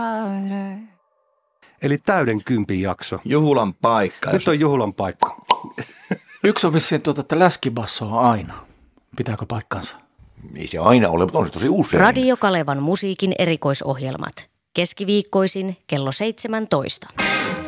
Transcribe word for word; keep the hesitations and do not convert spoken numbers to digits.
Eli täyden kympin jakso. Juhulan paikka. Nyt on juhulan paikka. Yksi on vissiin tuota, että läskibasso on aina. Pitääkö paikkansa? Ei se aina ole, mutta on se tosi usein. Radio Kalevan musiikin erikoisohjelmat. Keskiviikkoisin kello seitsemäntoista.